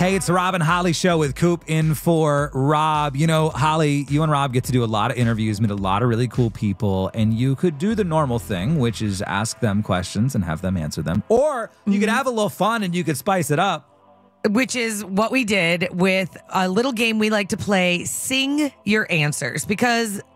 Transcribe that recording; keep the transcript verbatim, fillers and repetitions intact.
Hey, it's the Rob and Holly show with Coop in for Rob. You know, Holly, you and Rob get to do a lot of interviews, meet a lot of really cool people, and you could do the normal thing, which is ask them questions and have them answer them. Or you could have a little fun and you could spice it up. Which is what we did with a little game we like to play, Sing Your Answers. Because